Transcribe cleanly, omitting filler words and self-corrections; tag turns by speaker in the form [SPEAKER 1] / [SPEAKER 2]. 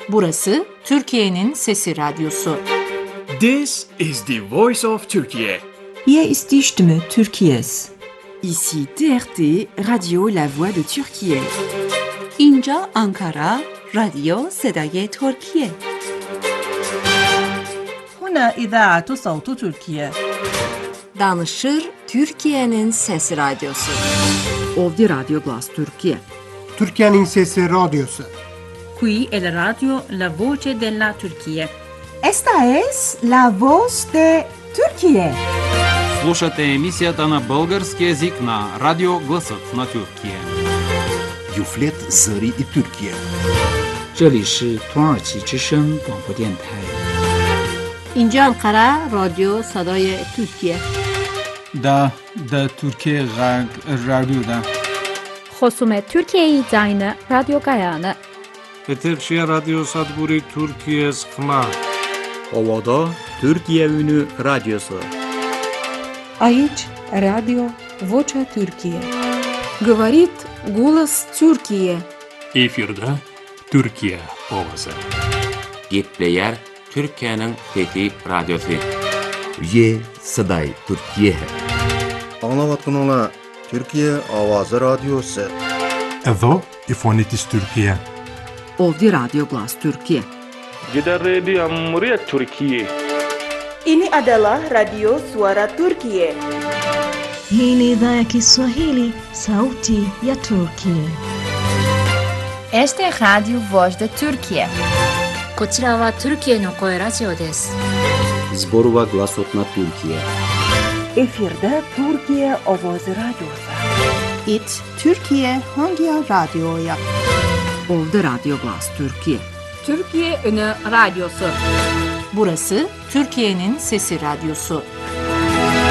[SPEAKER 1] Burası Türkiye'nin Sesi Radyosu.
[SPEAKER 2] This is the voice of Turkey.
[SPEAKER 3] Hier ist die Stimme Türkiye's.
[SPEAKER 4] Ici TRT, Radio La Voix de Türkiye.
[SPEAKER 5] اینجا آنکارا، رادیو صدای ترکیه.
[SPEAKER 6] هنا إذاعة صوت تركيا.
[SPEAKER 1] Danışır Türkiye'nin Sesi Radyosu.
[SPEAKER 4] Ovdje Radio Glas Türkiye.
[SPEAKER 7] Türkiye'nin Sesi Radyosu.
[SPEAKER 6] Qui è la radio La Voce della Turchia.
[SPEAKER 3] Esta es la voz de Türkiye.
[SPEAKER 8] Слушате емисията на български език на Радио Гласът на Türkiye.
[SPEAKER 9] Юфлет Зари и Türkiye.
[SPEAKER 10] 这里是土耳其之声广播电台。
[SPEAKER 1] اینجا انقره رادیو صدای ترکیه.
[SPEAKER 11] دا ترکیه رادیو دا.
[SPEAKER 12] خصوم ترکیه زاین رادیو گایانه.
[SPEAKER 13] Etekşehir Radyo Sadburi Türkiye Sıkma.
[SPEAKER 14] Ovada Türkiye Ünü Radyosu.
[SPEAKER 15] Aici Radio Vocea Türkiye.
[SPEAKER 16] Говорит голос Türkiye.
[SPEAKER 17] Efirde Türkiye Ovası.
[SPEAKER 18] Gitleyer Türkiye'nin Fethi Radyosu.
[SPEAKER 9] Ye Saday Türkiye.
[SPEAKER 19] Anlavatınla Türkiye Avazı Radyosu.
[SPEAKER 20] Evo İfonitis Türkiye.
[SPEAKER 4] Ovdje Radio Glas Türkiye.
[SPEAKER 13] Gider Radio Muryat Türkiye.
[SPEAKER 21] Ini adalah Radio Suara Turkiye.
[SPEAKER 22] Hii ni idhaa ya Kiswahili, sauti ya Turkiye.
[SPEAKER 23] Este es Radio Voz de Turkiye.
[SPEAKER 24] こちらはトルキエの声ラジオです。
[SPEAKER 14] Zborova Glasot na Türkiye.
[SPEAKER 3] Efirde Türkiye Ovoz Radyosu.
[SPEAKER 5] İt Türkiye Hangi Radyo'ya?
[SPEAKER 4] Ovdje Radio Glas Türkiye.
[SPEAKER 1] Türkiye Ünü Radyosu. Burası Türkiye'nin Sesi Radyosu.